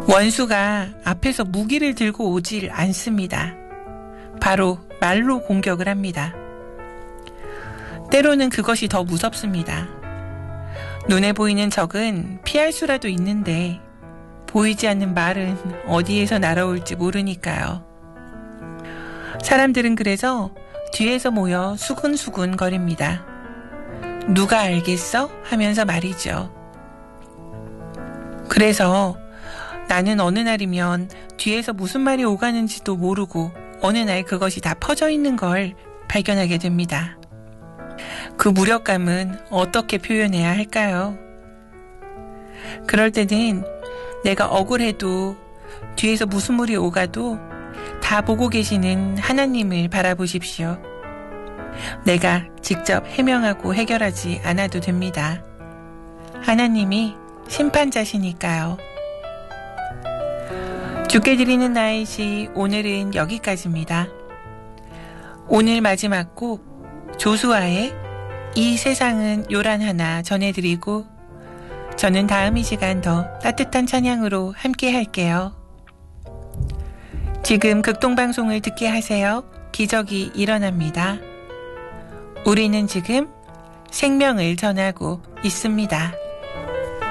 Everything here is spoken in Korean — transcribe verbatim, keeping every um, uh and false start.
원수가 앞에서 무기를 들고 오질 않습니다. 바로 말로 공격을 합니다. 때로는 그것이 더 무섭습니다. 눈에 보이는 적은 피할 수라도 있는데 보이지 않는 말은 어디에서 날아올지 모르니까요. 사람들은 그래서 뒤에서 모여 수군수군 거립니다. 누가 알겠어? 하면서 말이죠. 그래서 나는 어느 날이면 뒤에서 무슨 말이 오가는지도 모르고 어느 날 그것이 다 퍼져 있는 걸 발견하게 됩니다. 그 무력감은 어떻게 표현해야 할까요? 그럴 때는 내가 억울해도 뒤에서 무슨 물이 오가도 다 보고 계시는 하나님을 바라보십시오. 내가 직접 해명하고 해결하지 않아도 됩니다. 하나님이 심판자시니까요. 주께 드리는 나의 시 오늘은 여기까지입니다. 오늘 마지막 곡 조수아의 이 세상은 요란하나 전해드리고 저는 다음 이 시간 더 따뜻한 찬양으로 함께 할게요. 지금 극동방송을 듣게 하세요. 기적이 일어납니다. 우리는 지금 생명을 전하고 있습니다.